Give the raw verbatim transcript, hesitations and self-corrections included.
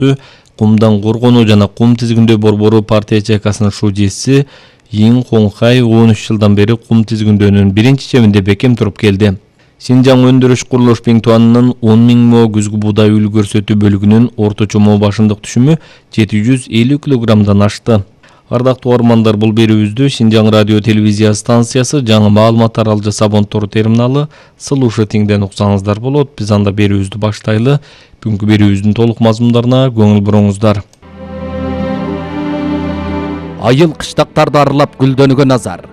байланыштуу Кумдан коргонуу жана кум тизгиндөө борбору партия ячейкасынын шужеси Ин Хонхай он үч жылдан бери кум тизгиндөөнүн биринчи чебинде бекем туруп келди. Синжаң өндүрүш курулуш Биңтуанынын он миң мо күзгү буудай үлгү көрсөтүү бөлүгүнүн орточо мо башындык түшүмү жети жүз элүү килограммдан ашты. Ардактуу угармандар, бул берүүбүздү Шинжаң радио телевизия станциясы жаңы маалымат таралжы Сабон-Тор терминалы Слуша тиңден уксаңыздар болот. Биз анда берүүбүздү баштайлы. Бүгүнкү берүүбүздүн толук мазмундарына көңүл буруңуздар. Айыл кыштактарды аралап гүлдөнүүгө назар.